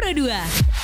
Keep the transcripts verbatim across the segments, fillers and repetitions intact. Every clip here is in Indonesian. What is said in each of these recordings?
Pro dua.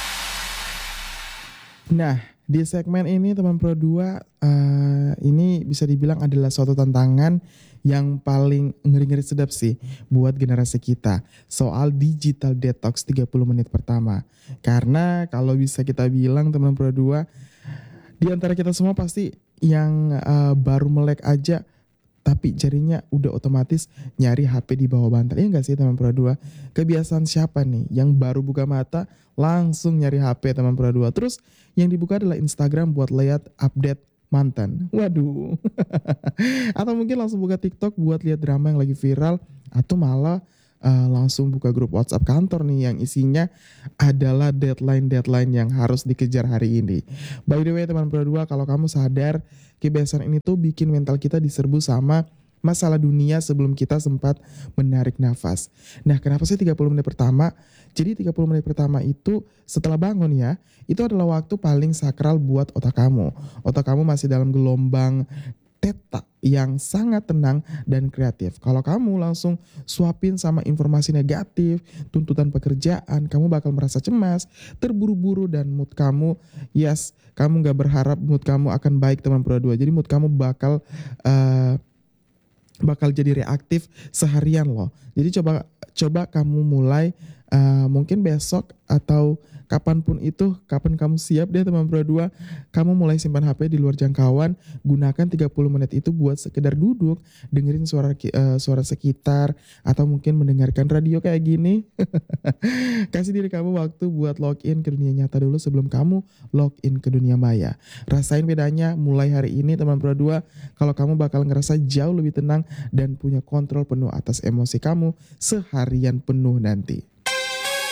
Nah, di segmen ini teman Pro dua, uh, ini bisa dibilang adalah suatu tantangan yang paling ngeri-ngeri sedap sih buat generasi kita. Soal digital detox tiga puluh menit pertama. Karena kalau bisa kita bilang teman Pro dua, di antara kita semua pasti yang uh, baru melek aja tapi jarinya udah otomatis nyari H P di bawah bantal. Iya gak sih teman Pro dua? Kebiasaan siapa nih yang baru buka mata langsung nyari H P teman Pro dua? Terus yang dibuka adalah Instagram buat lihat update mantan. Waduh. Atau mungkin langsung buka TikTok buat lihat drama yang lagi viral. Atau malah uh, langsung buka grup WhatsApp kantor nih yang isinya adalah deadline-deadline yang harus dikejar hari ini. By the way teman Pro dua, kalau kamu sadar kebiasaan ini tuh bikin mental kita diserbu sama masalah dunia sebelum kita sempat menarik nafas. Nah, kenapa sih tiga puluh menit pertama? Jadi tiga puluh menit pertama itu setelah bangun ya, itu adalah waktu paling sakral buat otak kamu. Otak kamu masih dalam gelombang theta yang sangat tenang dan kreatif. Kalau kamu langsung suapin sama informasi negatif, tuntutan pekerjaan, kamu bakal merasa cemas, terburu-buru, dan mood kamu, yes, kamu gak berharap mood kamu akan baik teman Pro dua. Jadi mood kamu bakal uh, bakal jadi reaktif seharian loh. Jadi coba coba kamu mulai uh, mungkin besok atau kapanpun itu, kapan kamu siap deh teman Pro dua, kamu mulai simpan H P di luar jangkauan, gunakan tiga puluh menit itu buat sekedar duduk, dengerin suara uh, suara sekitar, atau mungkin mendengarkan radio kayak gini. Kasih diri kamu waktu buat login ke dunia nyata dulu sebelum kamu login ke dunia maya. Rasain bedanya mulai hari ini teman Pro dua, kalau kamu bakal ngerasa jauh lebih tenang dan punya kontrol penuh atas emosi kamu seharian penuh nanti.